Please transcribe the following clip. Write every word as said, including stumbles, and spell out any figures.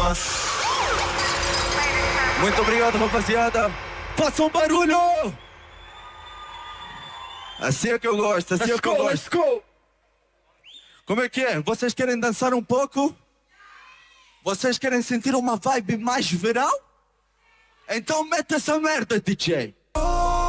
Nossa. Muito obrigado, rapaziada. Façam um barulho! Assim é que eu gosto, assim Let's é que eu go, gosto. let's go! Como é que é? Vocês querem dançar um pouco? Vocês querem sentir uma vibe mais verão? Então mete essa merda, D J.